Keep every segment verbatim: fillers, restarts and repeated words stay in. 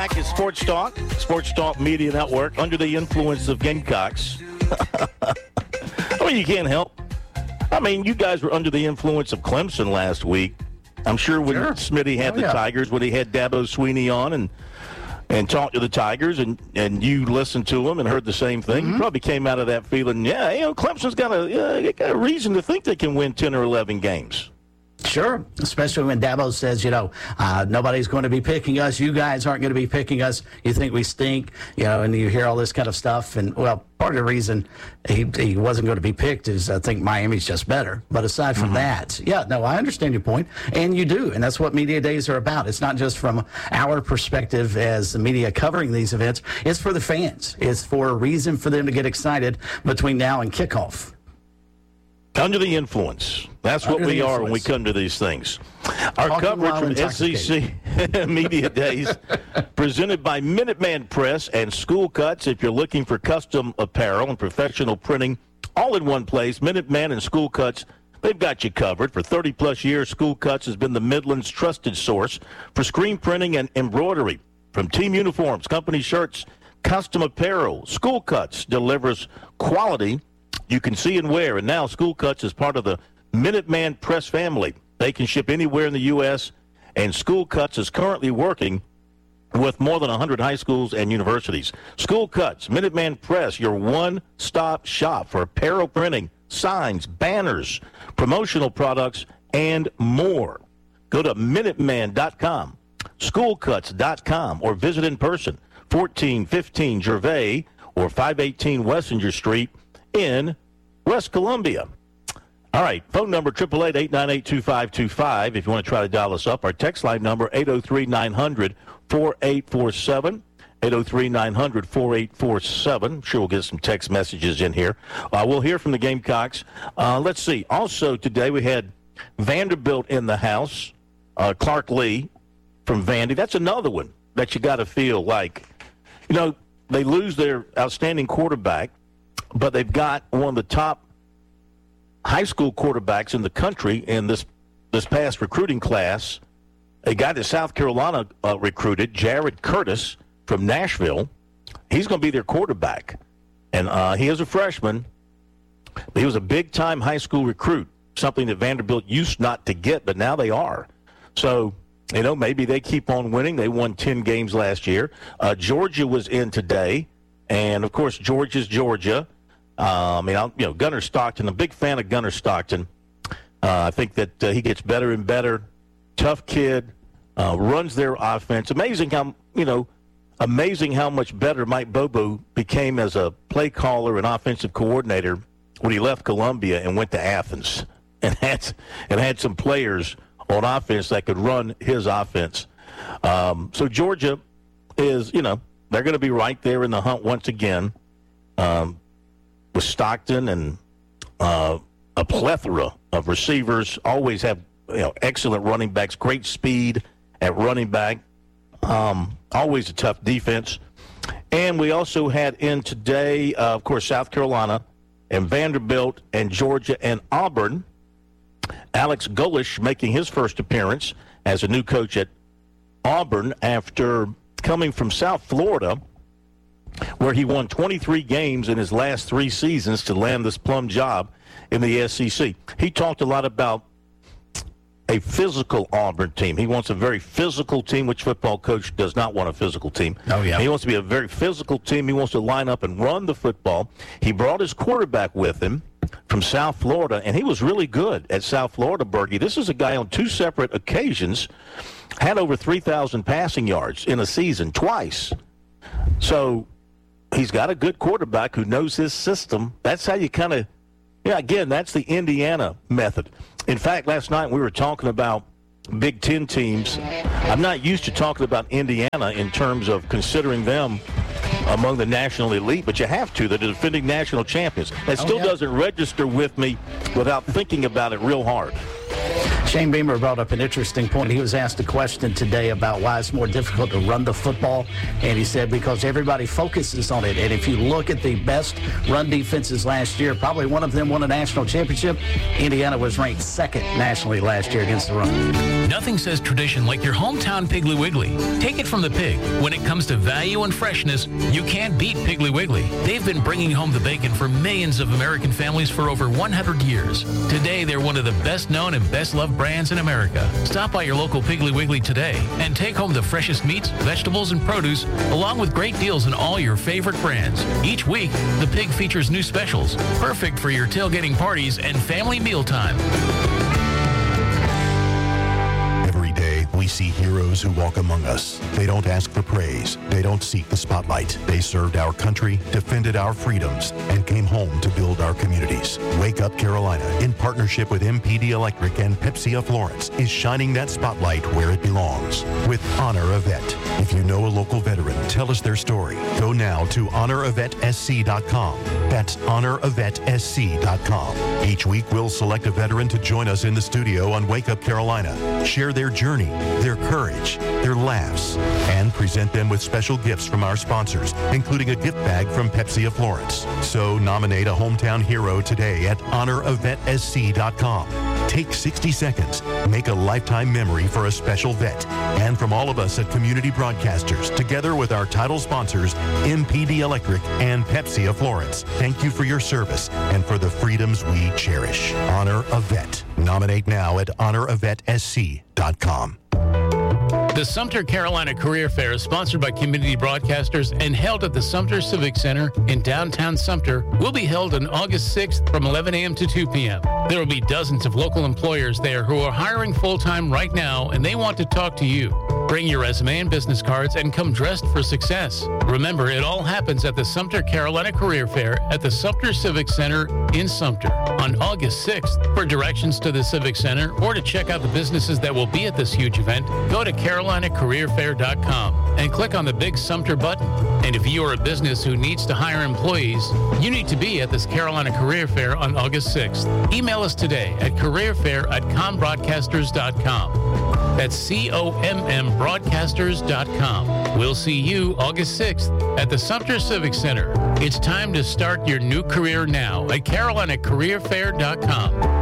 back at Sports Talk, Sports Talk Media Network, under the influence of Gamecocks. I mean, you can't help. I mean, you guys were under the influence of Clemson last week. I'm sure when sure. Smitty had oh, the yeah. Tigers, when he had Dabo Sweeney on and and talked to the Tigers, and, and you listened to him and heard the same thing, mm-hmm. you probably came out of that feeling, yeah, you know, Clemson's got a, uh, got a reason to think they can win ten or eleven games. Sure, especially when Dabo says, you know, uh, nobody's going to be picking us. You guys aren't going to be picking us. You think we stink, you know, and you hear all this kind of stuff. And, well, part of the reason he, he wasn't going to be picked is I think Miami's just better. But aside from mm-hmm. that, yeah, no, I understand your point, and you do. And that's what media days are about. It's not just from our perspective as the media covering these events. It's for the fans. It's for a reason for them to get excited between now and kickoff. Under the influence. That's what we are when we come to these things. Our Talking coverage from S E C Media Days presented by Minuteman Press and School Cuts. If you're looking for custom apparel and professional printing all in one place, Minuteman and School Cuts, they've got you covered. For thirty-plus years, School Cuts has been the Midland's trusted source for screen printing and embroidery. From team uniforms, company shirts, custom apparel, School Cuts delivers quality you can see and wear. And now School Cuts is part of the Minuteman Press family. They can ship anywhere in the U S, and School Cuts is currently working with more than one hundred high schools and universities. School Cuts, Minuteman Press, your one-stop shop for apparel printing, signs, banners, promotional products, and more. Go to Minuteman dot com, School Cuts dot com, or visit in person, fourteen fifteen Gervais or five eighteen Wessinger Street in West Columbia. All right, phone number eight eight eight, eight nine eight, two five two five if you want to try to dial us up. Our text line number eight oh three, nine hundred, four eight four seven, eight oh three, nine hundred, four eight four seven. I'm sure we'll get some text messages in here. Uh, we'll hear from the Gamecocks. Uh, let's see. Also today we had Vanderbilt in the house, uh, Clark Lee from Vandy. That's another one that you got to feel like, you know, they lose their outstanding quarterback, but they've got one of the top high school quarterbacks in the country in this this past recruiting class. A guy that South Carolina uh, recruited, Jared Curtis from Nashville. He's going to be their quarterback. And uh, he is a freshman. But he was a big-time high school recruit, something that Vanderbilt used not to get, but now they are. So, you know, maybe they keep on winning. They won ten games last year. Uh, Georgia was in today. And, of course, Georgia's Georgia. Uh, I mean, I'll, you know, Gunnar Stockton, I'm a big fan of Gunnar Stockton. Uh, I think that uh, he gets better and better. Tough kid, uh, runs their offense. Amazing how, you know, amazing how much better Mike Bobo became as a play caller and offensive coordinator when he left Columbia and went to Athens and had, and had some players on offense that could run his offense. Um, so Georgia is, you know, they're going to be right there in the hunt once again. Um, with Stockton and uh, a plethora of receivers, always have, you know, excellent running backs, great speed at running back, um, always a tough defense. And we also had in today, uh, of course, South Carolina and Vanderbilt and Georgia and Auburn. Alex Golesh making his first appearance as a new coach at Auburn after coming from South Florida, where he won twenty-three games in his last three seasons to land this plum job in the S E C. He talked a lot about a physical Auburn team. He wants a very physical team, which football coach does not want a physical team. Oh, yeah. He wants to be a very physical team. He wants to line up and run the football. He brought his quarterback with him from South Florida, and he was really good at South Florida, Bergie. This is a guy on two separate occasions, had over three thousand passing yards in a season twice. So he's got a good quarterback who knows his system. That's how you kind of, yeah, again, that's the Indiana method. In fact, last night we were talking about Big Ten teams. I'm not used to talking about Indiana in terms of considering them among the national elite, but you have to. They're the defending national champions. That still oh, yeah. doesn't register with me without thinking about it real hard. Shane Beamer brought up an interesting point. He was asked a question today about why it's more difficult to run the football, and he said because everybody focuses on it. And if you look at the best run defenses last year, probably one of them won a national championship. Indiana was ranked second nationally last year against the run. Nothing says tradition like your hometown Piggly Wiggly. Take it from the pig. When it comes to value and freshness, you can't beat Piggly Wiggly. They've been bringing home the bacon for millions of American families for over one hundred years. Today, they're one of the best-known and best-loved brands in America. Stop by your local Piggly Wiggly today and take home the freshest meats, vegetables, and produce, along with great deals on all your favorite brands. Each week, the pig features new specials, perfect for your tailgating parties and family mealtime. We see heroes who walk among us. They don't ask for praise. They don't seek the spotlight. They served our country, defended our freedoms, and came home to build our communities. Wake Up Carolina, in partnership with M P D Electric and Pepsi of Florence, is shining that spotlight where it belongs with Honor a Vet. If you know a local veteran, tell us their story. Go now to honor a vet s c dot com. That's honor a vet s c dot com. Each week, we'll select a veteran to join us in the studio on Wake Up Carolina, share their journey, their courage, their laughs, and present them with special gifts from our sponsors, including a gift bag from Pepsi of Florence. So nominate a hometown hero today at honor a vet s c dot com. Take sixty seconds, make a lifetime memory for a special vet. And from all of us at Community Broadcasters, together with our title sponsors, M P D Electric and Pepsi of Florence, thank you for your service and for the freedoms we cherish. Honor a Vet. Nominate now at honor a vet s c dot com. The Sumter Carolina Career Fair is sponsored by Community Broadcasters and held at the Sumter Civic Center in downtown Sumter. Will be held on August sixth from eleven a.m. to two p.m. There will be dozens of local employers there who are hiring full-time right now, and they want to talk to you. Bring your resume and business cards and come dressed for success. Remember, it all happens at the Sumter Carolina Career Fair at the Sumter Civic Center in Sumter on August sixth. For directions to the Civic Center or to check out the businesses that will be at this huge event, go to carolina career fair dot com and click on the big Sumter button. And if you are a business who needs to hire employees, you need to be at this Carolina Career Fair on August sixth. Email us today at careerfair at com broadcasters dot com. That's C O M M broadcasters dot com. We'll see you August sixth at the Sumter Civic Center. It's time to start your new career now at carolina career fair dot com.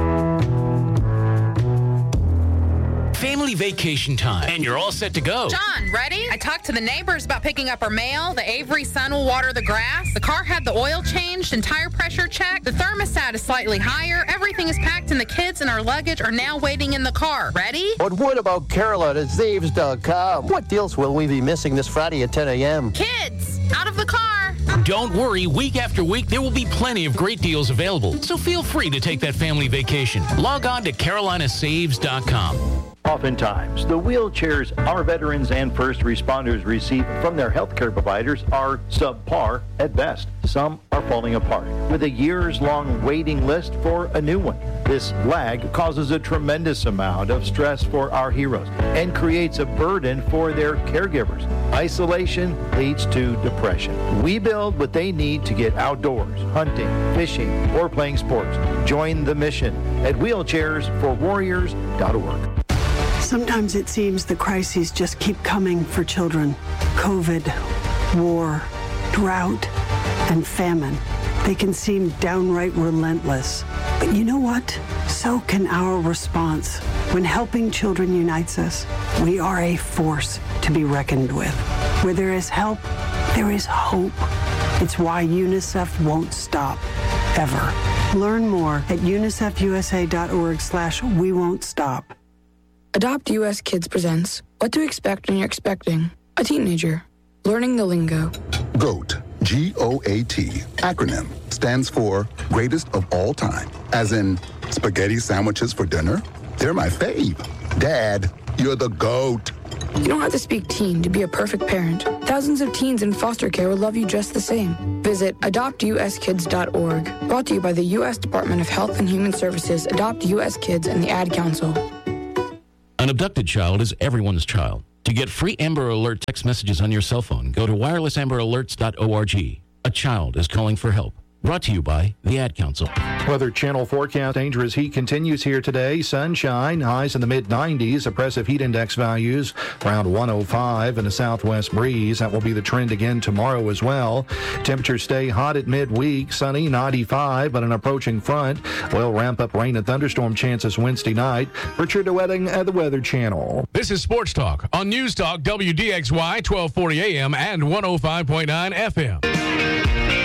Family vacation time, and you're all set to go. John, ready? I talked to the neighbors about picking up our mail. The Avery son will water the grass. The car had the oil changed and tire pressure checked. The thermostat is slightly higher. Everything is packed, and the kids and our luggage are now waiting in the car. Ready? But what about carolina zaves dot com? What deals will we be missing this Friday at ten a.m.? Kids, out of the car. Don't worry, week after week, there will be plenty of great deals available. So feel free to take that family vacation. Log on to carolina saves dot com. Oftentimes, the wheelchairs our veterans and first responders receive from their healthcare providers are subpar at best. Some are falling apart, with a years-long waiting list for a new one. This lag causes a tremendous amount of stress for our heroes and creates a burden for their caregivers. Isolation leads to depression. We build what they need to get outdoors, hunting, fishing, or playing sports. Join the mission at wheelchairs for warriors dot org. Sometimes it seems the crises just keep coming for children. COVID, war, drought, and famine. They can seem downright relentless. But you know what? So can our response. When helping children unites us, we are a force to be reckoned with. Where there is help, there is hope. It's why UNICEF won't stop, ever. Learn more at unicef u s a dot org slash we won't stop. Adopt U S Kids presents What to Expect When You're Expecting a Teenager. Learning the lingo. GOAT, G O A T, acronym, stands for Greatest of All Time. As in, spaghetti sandwiches for dinner? They're my fave. Dad, you're the GOAT. You don't have to speak teen to be a perfect parent. Thousands of teens in foster care will love you just the same. Visit adopt u s kids dot org. Brought to you by the U S Department of Health and Human Services, Adopt U S Kids, and the Ad Council. An abducted child is everyone's child. To get free Amber Alert text messages on your cell phone, go to wireless amber alerts dot org. A child is calling for help. Brought to you by the Ad Council. Weather Channel forecast. Dangerous heat continues here today. Sunshine, highs in the mid nineties. Oppressive heat index values around one oh five and a southwest breeze. That will be the trend again tomorrow as well. Temperatures stay hot at midweek. Sunny, ninety-five, but an approaching front will ramp up rain and thunderstorm chances Wednesday night. Richard DeWetting at the Weather Channel. This is Sports Talk on News Talk W D X Y twelve forty A M and one oh five point nine F M.